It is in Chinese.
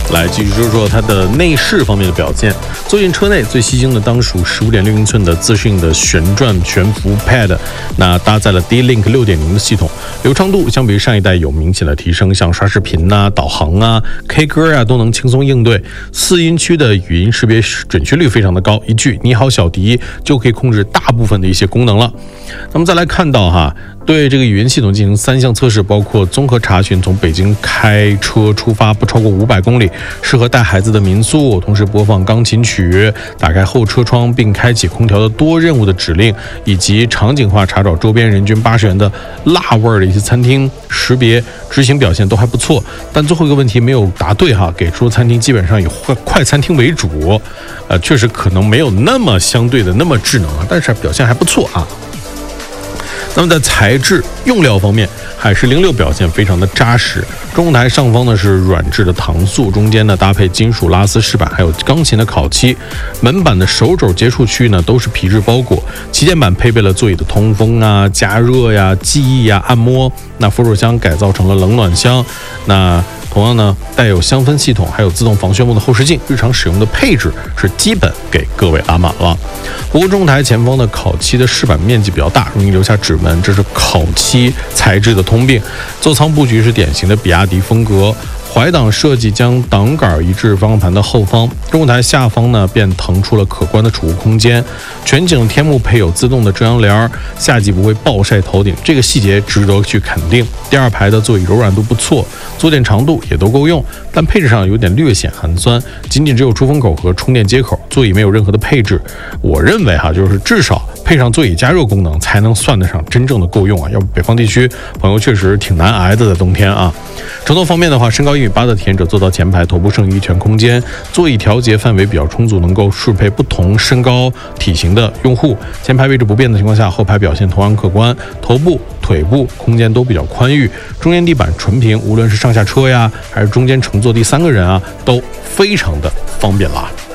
来继续说说它的内饰方面的表现。坐进车内最吸睛的当属15.6英寸的自适应的旋转悬浮 Pad， 那搭载了 D-Link 6.0 的系统，流畅度相比于上一代有明显的提升，像刷视频啊、导航啊、K 歌啊都能轻松应对。4音区的语音识别准确率非常的高，一句你好小迪就可以控制大部分的一些功能了。那么再来看到对这个语音系统进行3项测试，包括综合查询从北京开车出发不超过500公里，适合带孩子的民宿，同时播放钢琴曲，打开后车窗并开启空调的多任务的指令，以及场景化查找周边人均80元的辣味的一些餐厅，识别执行表现都还不错。但最后一个问题没有答对给出餐厅基本上以快餐厅为主，确实可能没有那么相对的那么智能但是表现还不错那么在材质用料方面，海狮06表现非常的扎实，中控台上方呢是软质的搪塑，中间呢搭配金属拉丝饰板，还有钢琴的烤漆，门板的手肘接触区呢都是皮质包裹，旗舰版配备了座椅的通风加热记忆按摩，那扶手箱改造成了冷暖箱，那同样呢带有香氛系统，还有自动防眩目的后视镜，日常使用的配置是基本给各位拉满了。不过中控台前方的烤漆的饰板面积比较大，容易留下指纹，这是烤漆材质的通病。座舱布局是典型的比亚迪风格，怀档设计将挡杆移至方向盘的后方，中控台下方呢便腾出了可观的储物空间，全景天幕配有自动的遮阳帘，夏季不会暴晒头顶，这个细节值得去肯定。第二排的座椅柔软度不错，坐垫长度也都够用，但配置上有点略显寒酸，仅只有出风口和充电接口，座椅没有任何的配置。我认为就是至少配上座椅加热功能才能算得上真正的够用要不北方地区朋友确实挺难挨的，在冬天乘坐方面的话，身高1.8米的体验者坐到前排，头部剩余一拳空间，座椅调节范围比较充足，能够适配不同身高体型的用户。前排位置不变的情况下，后排表现同样可观，头部腿部空间都比较宽裕，中间地板纯平，无论是上下车还是中间乘坐第3个人都非常的方便啦。